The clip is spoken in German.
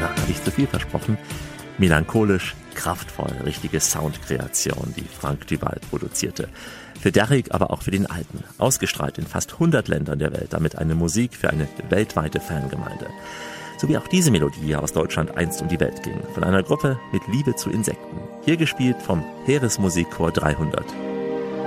habe ich zu viel versprochen. Melancholisch, kraftvoll, richtige Soundkreation, die Frank Duval produzierte. Für Derrick, aber auch für den Alten. Ausgestrahlt in fast 100 Ländern der Welt, damit eine Musik für eine weltweite Fangemeinde. So wie auch diese Melodie hier aus Deutschland einst um die Welt ging. Von einer Gruppe mit Liebe zu Insekten. Hier gespielt vom Heeresmusikchor 300.